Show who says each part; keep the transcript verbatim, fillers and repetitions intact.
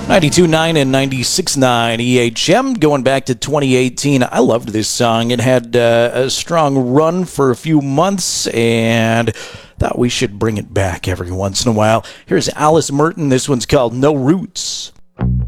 Speaker 1: ninety-two point nine and ninety-six point nine E H M, going back to twenty eighteen. I loved this song. It had uh, a strong run for a few months, and thought we should bring it back every once in a while. Here's Alice Merton. This one's called No Roots.